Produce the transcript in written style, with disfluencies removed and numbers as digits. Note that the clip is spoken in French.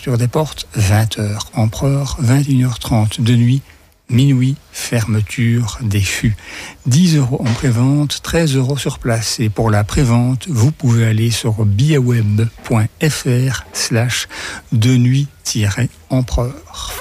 ouverture des portes 20h, Empereur 21h30 de nuit, minuit, fermeture des fûts. 10 € en prévente, 13 € sur place. Et pour la prévente, vous pouvez aller sur biaweb.fr/denuit-empereur.